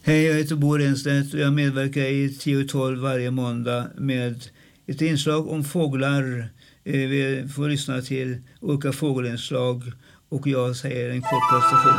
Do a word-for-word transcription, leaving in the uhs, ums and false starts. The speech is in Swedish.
Hej, jag heter Bo Renstedt och jag medverkar i tio tolv varje måndag med ett inslag om fåglar. Vi får lyssna till olika fågelinslag och jag säger en kort prestation.